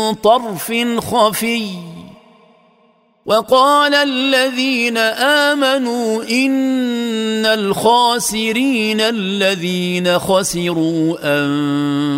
طرف خفي وقال الذين آمنوا إن الخاسرين الذين خسروا